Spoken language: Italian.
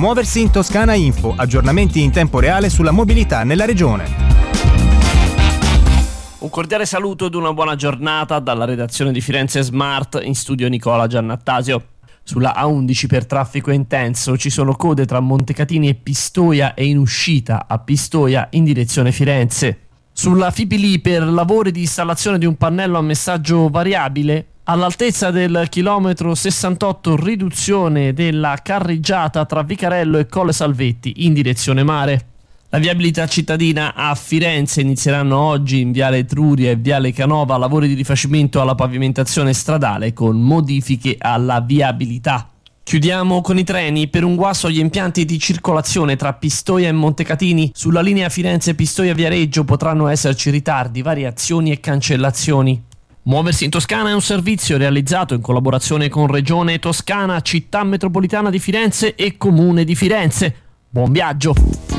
Muoversi in Toscana Info, aggiornamenti in tempo reale sulla mobilità nella regione. Un cordiale saluto ed una buona giornata dalla redazione di Firenze Smart, in studio Nicola Giannattasio. Sulla A11 per traffico intenso ci sono code tra Montecatini e Pistoia e in uscita a Pistoia in direzione Firenze. Sulla Fipili per lavori di installazione di un pannello a messaggio variabile, all'altezza del chilometro 68 riduzione della carreggiata tra Vicarello e Colle Salvetti in direzione mare. La viabilità cittadina a Firenze: inizieranno oggi in Viale Etruria e Viale Canova lavori di rifacimento alla pavimentazione stradale con modifiche alla viabilità. Chiudiamo con i treni. Per un guasto agli impianti di circolazione tra Pistoia e Montecatini, sulla linea Firenze-Pistoia-Viareggio potranno esserci ritardi, variazioni e cancellazioni. Muoversi in Toscana è un servizio realizzato in collaborazione con Regione Toscana, Città Metropolitana di Firenze e Comune di Firenze. Buon viaggio!